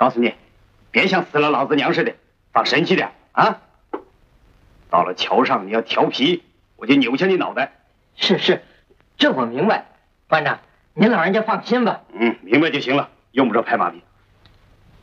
告诉你，别像死了老子娘似的，放神气点啊！到了桥上你要调皮，我就扭下你脑袋。 是，这我明白。班长，您老人家放心吧。 明白就行了，用不着拍马屁。